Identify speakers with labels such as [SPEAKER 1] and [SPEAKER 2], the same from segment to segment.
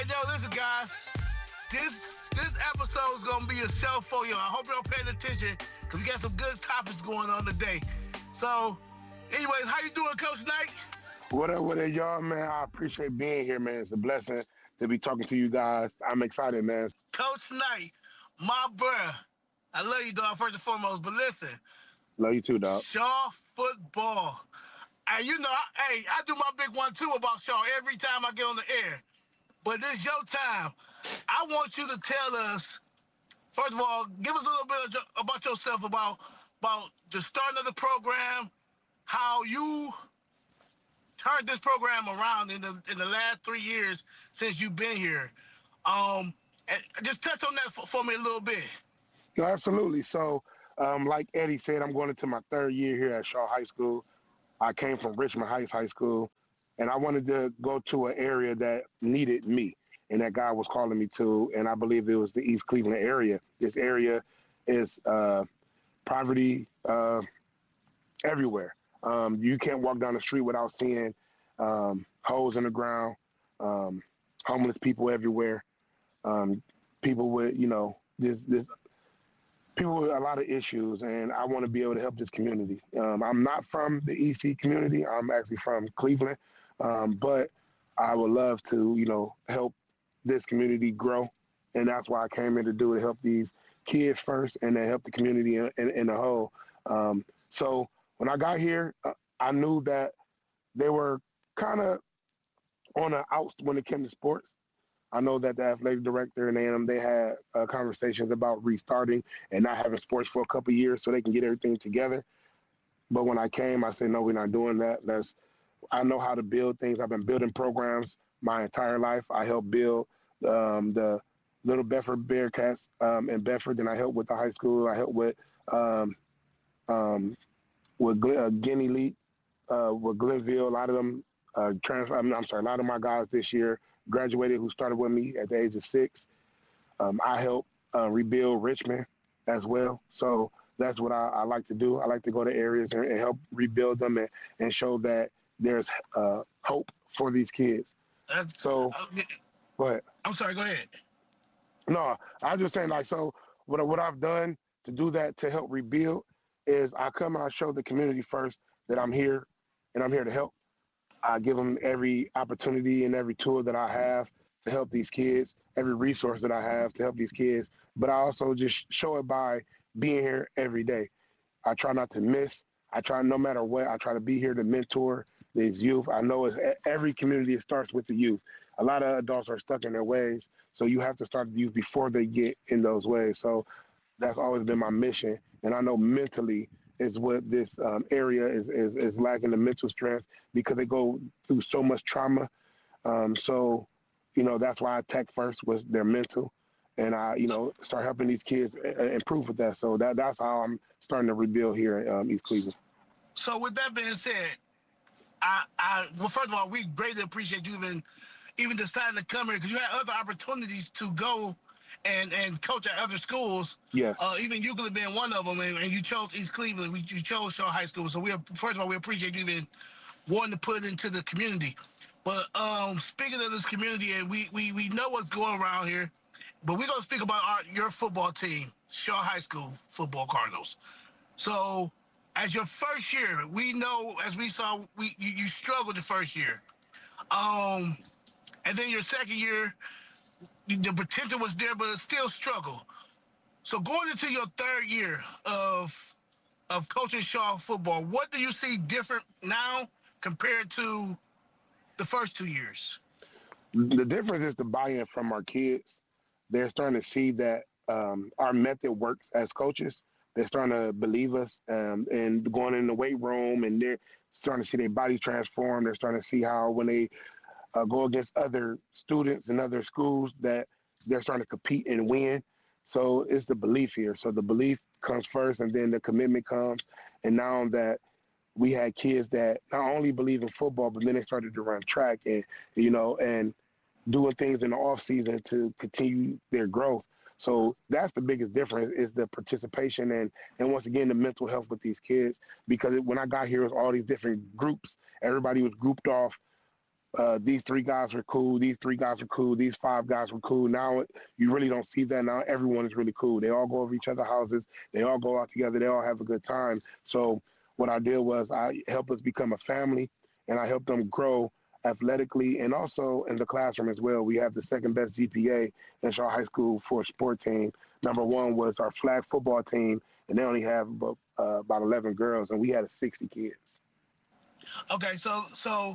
[SPEAKER 1] right, yo, listen, guys. This episode is gonna be a show for you. I hope you're paying attention because we got some good topics going on today. So, anyways, how you doing, Coach Knight?
[SPEAKER 2] What up, y'all, man? I appreciate being here, man. It's a blessing to be talking to you guys. I'm excited, man.
[SPEAKER 1] Coach Knight, my bruh. I love you, dog, first and foremost. But listen,
[SPEAKER 2] Love you too, dog.
[SPEAKER 1] Shaw football. And you know, I do my big one too about Shaw every time I get on the air. But this your time. I want you to tell us, first of all, give us a little bit about yourself, about the starting of the program, how you turned this program around in the last 3 years since you've been here. And just touch on that for me a little bit.
[SPEAKER 2] No, absolutely. So, like Eddie said, I'm going into my third year here at Shaw High School. I came from Richmond Heights High School, and I wanted to go to an area that needed me and that God was calling me to, and I believe it was the East Cleveland area. This area is poverty everywhere. You can't walk down the street without seeing holes in the ground, homeless people everywhere, people with, this people with a lot of issues, and I want to be able to help this community. I'm not from the EC community. I'm actually from Cleveland, but I would love to, help this community grow, and that's why I came here to do it, to help these kids first, and then help the community in the whole. So when I got here, I knew that they were kind of on the outs when it came to sports. I know that the athletic director and them, they had conversations about restarting and not having sports for a couple of years so they can get everything together. But when I came, I said, no, we're not doing that. I know how to build things. I've been building programs my entire life. I helped build the Little Bedford Bearcats in Bedford. Then I helped with the high school. I helped with Guinea League, with Glenville. A lot of them transfer. A lot of my guys this year graduated who started with me at the age of 6. I helped rebuild Richmond as well. So that's what I like to do. I like to go to areas and help rebuild them and show that there's hope for these kids. So, go ahead.
[SPEAKER 1] I'm sorry, go ahead.
[SPEAKER 2] No, I was just saying, so what I've done to do that, to help rebuild, is I come and I show the community first that I'm here and I'm here to help. I give them every opportunity and every tool that I have to help these kids, every resource that I have to help these kids. But I also just show it by being here every day. I try not to miss. I try, no matter what, I try to be here to mentor these youth. I know every community, it starts with the youth. A lot of adults are stuck in their ways, so you have to start the youth before they get in those ways. So that's always been my mission. And I know mentally is what this area is lacking, the mental strength, because they go through so much trauma. So, that's why I attack first was their mental. And I, start helping these kids improve with that. So that's how I'm starting to rebuild here in East Cleveland.
[SPEAKER 1] So with that being said, well, first of all, we greatly appreciate you even deciding to come here because you had other opportunities to go and coach at other schools.
[SPEAKER 2] Yes.
[SPEAKER 1] Even Euclid being one of them, and you chose East Cleveland. You chose Shaw High School. So first of all, we appreciate you even wanting to put it into the community. But speaking of this community, and we know what's going around here, but we're gonna speak about your football team, Shaw High School Football Cardinals. So, as your first year, we know, as we saw, you struggled the first year, and then your second year, the potential was there, but it still struggled. So, going into your third year of coaching Shaw football, what do you see different now compared to the first 2 years?
[SPEAKER 2] The difference is the buy-in from our kids. They're starting to see that our method works as coaches. They're starting to believe us, and going in the weight room, and they're starting to see their body transform. They're starting to see how when they go against other students and other schools that they're starting to compete and win. So it's the belief here. So the belief comes first, and then the commitment comes. And now that we had kids that not only believe in football, but then they started to run track and and doing things in the off season to continue their growth. So that's the biggest difference, is the participation and once again the mental health with these kids. Because when I got here, it was all these different groups. Everybody was grouped off these three guys were cool. These three guys were cool. These five guys were cool. Now you really don't see that. Now everyone is really cool. They all go over each other's houses. They all go out together. They all have a good time. So what I did was I helped us become a family, and I helped them grow athletically and also in the classroom as well. We have the second best GPA in Shaw High School for a sport team. Number one was our flag football team, and they only have about 11 girls, and we had 60 kids.
[SPEAKER 1] Okay, so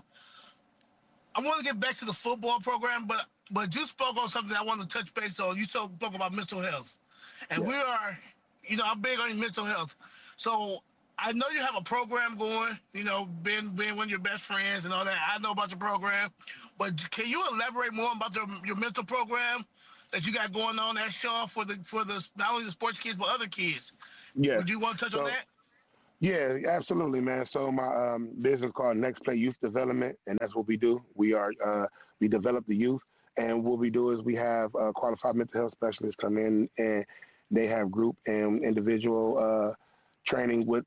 [SPEAKER 1] I want to get back to the football program, but you spoke on something I want to touch base on. You spoke about mental health, and
[SPEAKER 2] Yeah.
[SPEAKER 1] we are, I'm big on mental health. So I know you have a program going. Being one of your best friends and all that. I know about your program, but can you elaborate more about your mental program that you got going on at Shaw for the not only the sports kids but other kids?
[SPEAKER 2] Yes.
[SPEAKER 1] Would you want to touch on
[SPEAKER 2] So
[SPEAKER 1] that?
[SPEAKER 2] yeah, absolutely, man. So my business called Next Play Youth Development, and that's what we do. We develop the youth, and what we do is we have qualified mental health specialists come in, and they have group and individual training with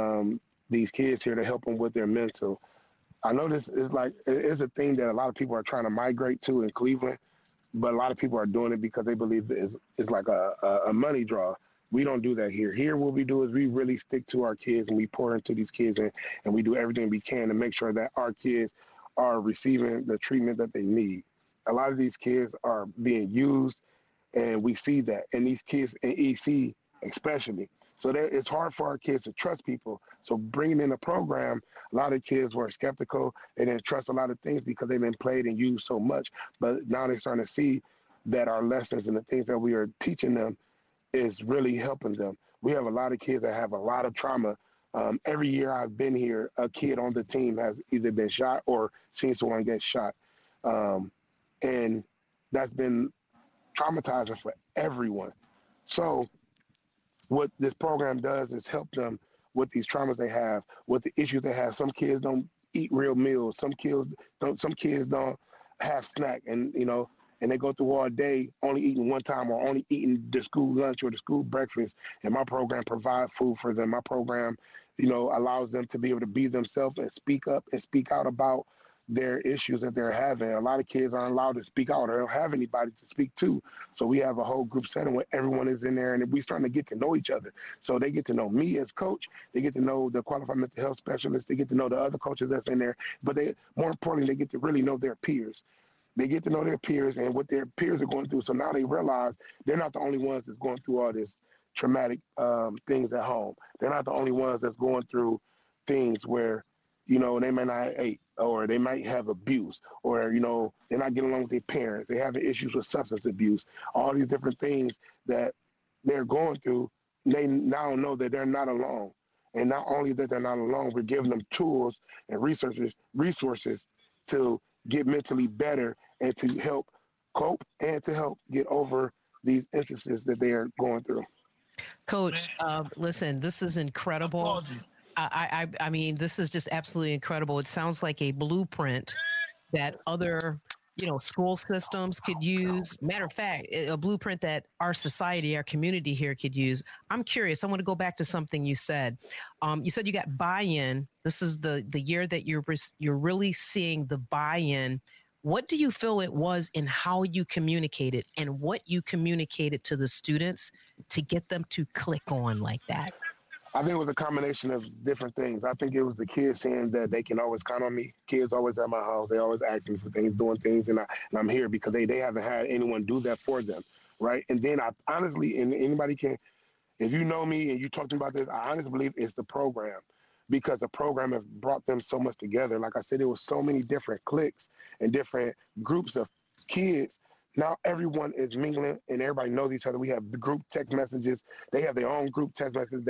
[SPEAKER 2] these kids here to help them with their mental. I know this is like it's a thing that a lot of people are trying to migrate to in Cleveland, but a lot of people are doing it because they believe it's like a money draw. We don't do that here. Here, what we do is we really stick to our kids and we pour into these kids and we do everything we can to make sure that our kids are receiving the treatment that they need. A lot of these kids are being used, and we see that. And these kids in EC, especially. So that it's hard for our kids to trust people. So bringing in a program, a lot of kids were skeptical. They didn't trust a lot of things because they've been played and used so much. But now they're starting to see that our lessons and the things that we are teaching them is really helping them. We have a lot of kids that have a lot of trauma. Every year I've been here, a kid on the team has either been shot or seen someone get shot. Um, and that's been traumatizing for everyone. So what this program does is help them with these traumas they have, with the issues they have. Some kids don't eat real meals. Some kids don't. Some kids don't have snack, and and they go through all day only eating one time or only eating the school lunch or the school breakfast. And my program provides food for them. My program, allows them to be able to be themselves and speak up and speak out about their issues that they're having. A lot of kids aren't allowed to speak out or don't have anybody to speak to. So we have a whole group setting where everyone is in there and we starting to get to know each other. So they get to know me as coach. They get to know the qualified mental health specialist. They get to know the other coaches that's in there. But more importantly, they get to really know their peers. They get to know their peers and what their peers are going through. So now they realize they're not the only ones that's going through all this traumatic things at home. They're not the only ones that's going through things where, they may not eat or they might have abuse or, they're not getting along with their parents. They're having issues with substance abuse, all these different things that they're going through. They now know that they're not alone. And not only that they're not alone, we're giving them tools and resources to get mentally better and to help cope and to help get over these instances that they are going through.
[SPEAKER 1] Man,
[SPEAKER 3] Coach, listen, this is
[SPEAKER 1] I
[SPEAKER 3] incredible.
[SPEAKER 1] applaud you.
[SPEAKER 3] I mean, this is just absolutely incredible. It sounds like a blueprint that other, school systems could use. Matter of fact, a blueprint that our society, our community here could use. I'm curious. I want to go back to something you said. You said you got buy-in. This is the year that you're really seeing the buy-in. What do you feel it was in how you communicated and what you communicated to the students to get them to click on like that?
[SPEAKER 2] I think it was a combination of different things. I think it was the kids saying that they can always count on me. Kids always at my house. They always ask me for things, doing things, and I'm here because they haven't had anyone do that for them, right? And then I honestly, and anybody can, if you know me and you talked about this, I honestly believe it's the program because the program has brought them so much together. Like I said, there was so many different cliques and different groups of kids. Now everyone is mingling and everybody knows each other. We have group text messages. They have their own group text messages.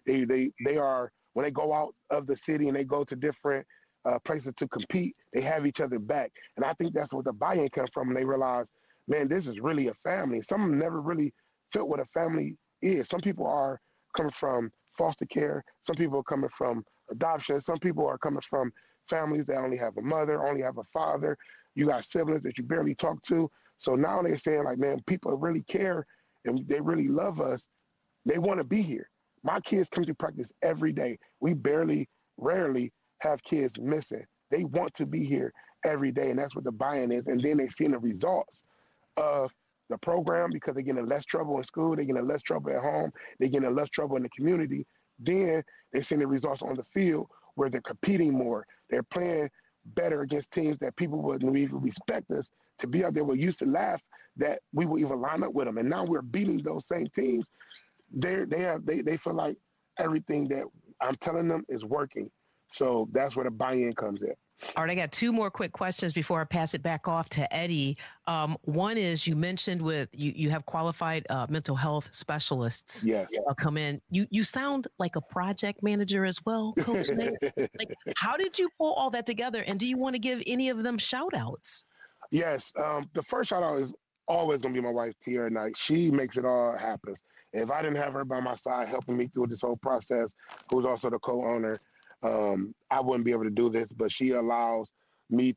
[SPEAKER 2] They are when they go out of the city and they go to different places to compete. They have each other back, and I think that's what the buy-in comes from. And they realize, man, this is really a family. Some of them never really felt what a family is. Some people are coming from foster care. Some people are coming from adoption. Some people are coming from families that only have a mother, only have a father. You got siblings that you barely talk to. So now they're saying like, man, people really care and they really love us. They want to be here. My kids come to practice every day. We rarely have kids missing. They want to be here every day, and that's what the buy-in is. And then they're seeing the results of the program because they're getting in less trouble in school, they're getting in less trouble at home, they're getting in less trouble in the community. Then they're seeing the results on the field where they're competing more. They're playing better against teams that people wouldn't even respect us to be out there. We used to laugh that we would even line up with them, and now we're beating those same teams. They feel like everything that I'm telling them is working. So that's where the buy-in comes in.
[SPEAKER 3] All right, I got two more quick questions before I pass it back off to Eddie. One is you mentioned with you have qualified mental health specialists
[SPEAKER 2] Yes.
[SPEAKER 3] come in. You sound like a project manager as well, Coach Nate. Like, how did you pull all that together? And do you want to give any of them shout outs?
[SPEAKER 2] Yes. The first shout out is always going to be my wife, Tiara Knight. She makes it all happen. If I didn't have her by my side helping me through this whole process, who's also the co-owner, I wouldn't be able to do this, but she allows me